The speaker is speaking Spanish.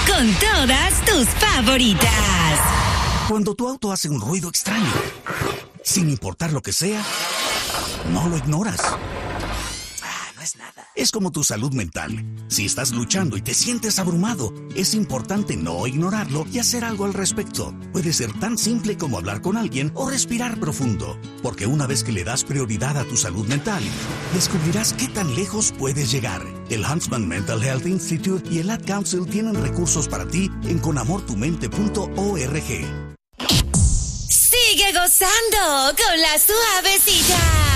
con todas tus favoritas. Cuando tu auto hace un ruido extraño, sin importar lo que sea, no lo ignoras. No es nada. Es como tu salud mental. Si estás luchando y te sientes abrumado, es importante no ignorarlo y hacer algo al respecto. Puede ser tan simple como hablar con alguien o respirar profundo. Porque una vez que le das prioridad a tu salud mental, descubrirás qué tan lejos puedes llegar. El Huntsman Mental Health Institute y el Ad Council tienen recursos para ti en conamortumente.org. Sigue gozando con la suavecita.